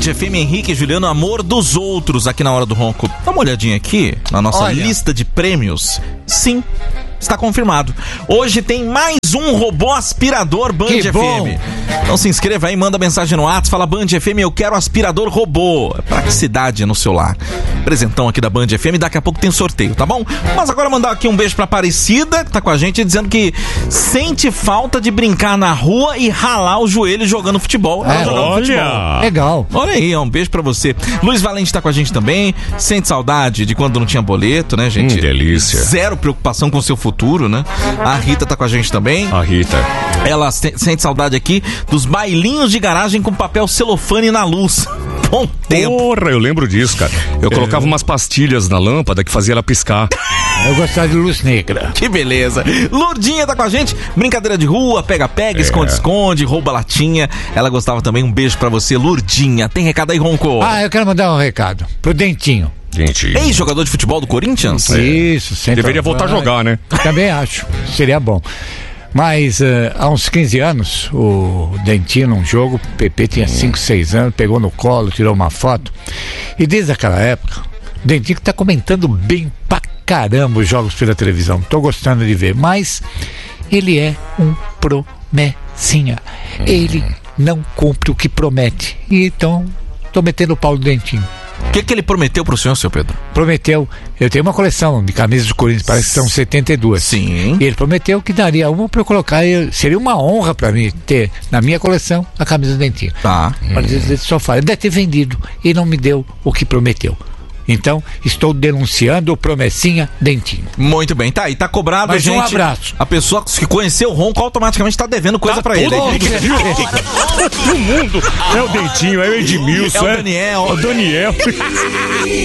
FM, Henrique e Juliano, Amor dos Outros, aqui na Hora do Ronco. Dá uma olhadinha aqui na nossa lista de prêmios. Sim, está confirmado. Hoje tem mais um robô aspirador Band FM. Então se inscreva aí, manda mensagem no WhatsApp, fala Band FM, eu quero aspirador robô. Praticidade no seu lar. Presentão aqui da Band FM, daqui a pouco tem sorteio, tá bom? Mas agora mandar aqui um beijo pra Aparecida, que tá com a gente, dizendo que sente falta de brincar na rua e ralar o joelho jogando futebol. Olha! Legal. Olha aí, um beijo pra você. Luiz Valente tá com a gente também. Sente saudade de quando não tinha boleto, né, gente? Delícia. Zero preocupação com o seu futuro, né? A Rita tá com a gente também. A Rita. Ela sente saudade aqui dos bailinhos de garagem com papel celofane na luz. Bom tempo. Porra, eu lembro disso, cara. Eu colocava umas pastilhas na lâmpada que fazia ela piscar. Eu gostava de luz negra. Que beleza. Lourdinha tá com a gente. Brincadeira de rua, pega-pega, esconde-esconde, rouba latinha. Ela gostava também. Um beijo pra você, Lourdinha. Tem recado aí, Ronco? Eu quero mandar um recado pro Dentinho. Ex-jogador de futebol do Corinthians? Isso, sempre. Deveria voltar a jogar, né? Também acho. Seria bom. Mas há uns 15 anos, o Dentinho num jogo, o Pepe tinha 5, 6 anos, pegou no colo, tirou uma foto. E desde aquela época, o Dentinho que tá comentando bem pra caramba os jogos pela televisão. Tô gostando de ver, mas ele é um promessinha. Ele não cumpre o que promete. E então, tô metendo o pau do Dentinho. O que ele prometeu pro senhor, seu Pedro? Prometeu, eu tenho uma coleção de camisas do Corinthians, parece que são 72. Sim. E ele prometeu que daria uma pra eu colocar, seria uma honra pra mim ter na minha coleção a camisa do Dentinho. Tá. Mas ele só fala, ele deve ter vendido e não me deu o que prometeu. Então, estou denunciando o promessinha Dentinho. Muito bem, tá aí, tá cobrado, mas gente. Um abraço. A pessoa que conheceu o Ronco automaticamente tá devendo coisa pra ele. Todo mundo. É o Dentinho, é o Edmilson. É o Daniel. É o Daniel.